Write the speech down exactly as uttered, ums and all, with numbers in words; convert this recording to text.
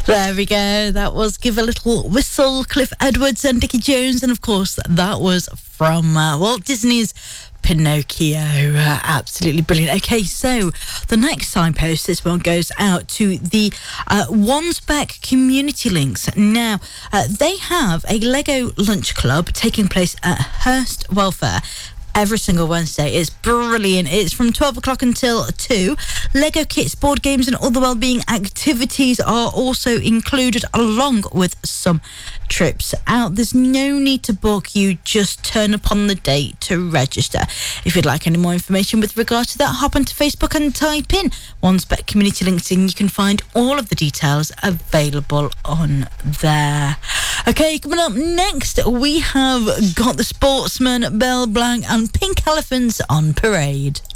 There we go. That was Give a Little Whistle, Cliff Edwards and Dickie Jones. And of course, that was from uh, Walt Disney's Pinocchio. Uh, absolutely brilliant. Okay, so the next signpost, this one goes out to the uh, Wansbeck Community Links. Now, uh, they have a Lego lunch club taking place at Hurst Welfare every single Wednesday. It's brilliant. It's from twelve o'clock until two. Lego kits, board games and other wellbeing activities are also included, along with some trips out. There's no need to book. You just turn up on the date to register. If you'd like any more information with regard to that, hop onto Facebook and type in Wansbeck Community Links and you can find all of the details available on there. Okay, coming up next, we have got the Sportsman, Bell Blanc and Pink Elephants on parade.